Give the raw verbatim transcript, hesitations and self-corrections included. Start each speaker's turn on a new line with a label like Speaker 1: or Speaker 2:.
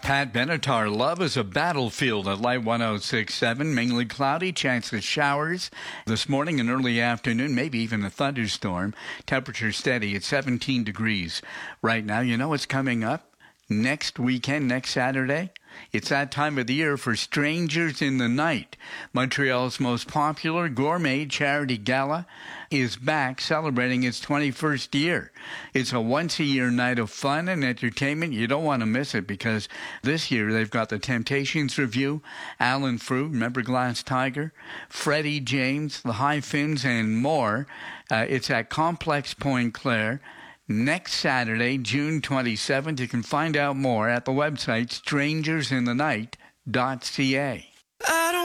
Speaker 1: Pat Benatar, love is a battlefield at Light one oh six point seven. Mainly cloudy, chance of showers this morning and early afternoon, maybe even a thunderstorm. Temperature steady at seventeen degrees right now. You know what's coming up next weekend, next Saturday? It's that time of the year for Strangers in the Night. Montreal's most popular gourmet charity gala is back, celebrating its twenty-first year. It's a once-a-year night of fun and entertainment. You don't want to miss it because this year they've got the Temptations Review, Alan Frew, remember Glass Tiger, Freddie James, the High Fins, and more. Uh, it's at Complex Point Claire. Next Saturday, June twenty-seventh, you can find out more at the website strangers in the night dot c a.